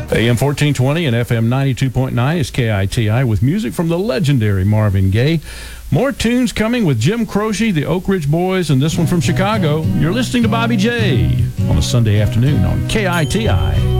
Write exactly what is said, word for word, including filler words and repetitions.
A M fourteen twenty and F M ninety-two point nine is K I T I with music from the legendary Marvin Gaye. More tunes coming with Jim Croce, the Oak Ridge Boys, and this one from Chicago. You're listening to Bobby J on a Sunday afternoon on K I T I.